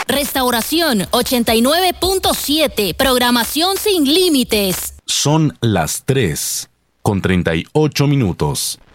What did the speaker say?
Restauración 89.7, programación sin límites. Son las 3:38.